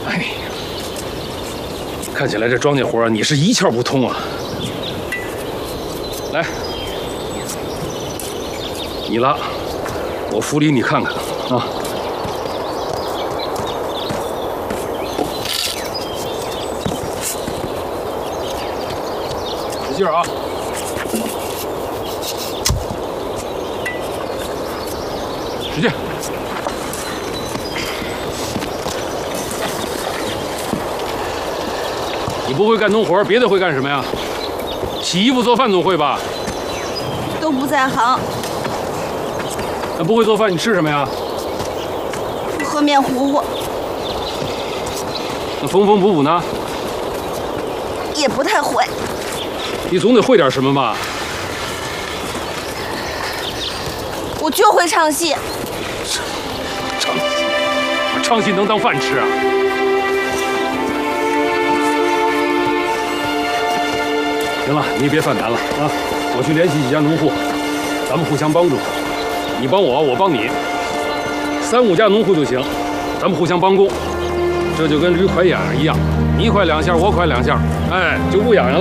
哎呀，看起来这庄稼活你是一窍不通啊！来，你拉，我扶犁你看看啊。使劲啊！使劲！你不会干农活，别的会干什么呀？洗衣服、做饭总会吧？ 都不在行。 那不会做饭，你吃什么呀？ 喝面糊糊。 那缝缝补补呢？ 也不太会。 你总得会点什么吧？ 我就会唱戏。 唱戏能当饭吃啊？行了，你也别犯难了啊！我去联系几家农户，咱们互相帮助。你帮我，我帮你，3、5家农户就行，咱们互相帮工。这就跟驴快痒痒一样，你快2下，我快2下，哎，就不痒痒了。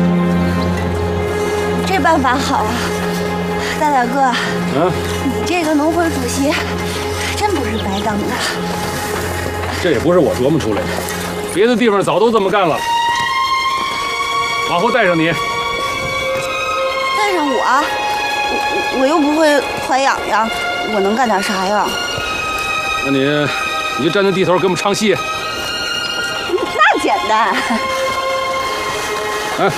这办法好啊，大哥。 啊， 你这个农会主席真不是白当的。 这也不是我琢磨出来的，别的地方早都这么干了。往后带上你。 带上我？我又不会快痒痒，我能干点啥呀？ 那你就站在地头给我们唱戏。 那简单。 哎，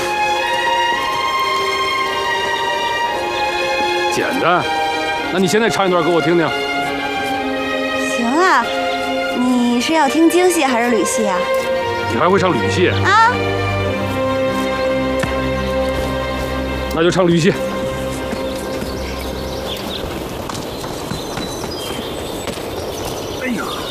简单？那你现在唱一段给我听听。 行啊，你是要听京戏还是吕戏啊？ 你还会唱吕戏啊？ 那就唱吕戏。哎呀！